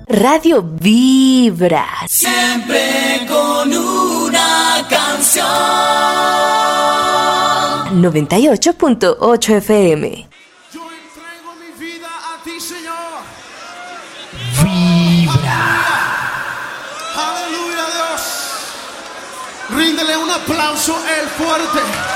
Radio Vibra. Siempre con una canción. 98.8 FM. Yo entrego mi vida a ti, Señor. Vibra. Aleluya, Dios. Ríndele un aplauso el fuerte.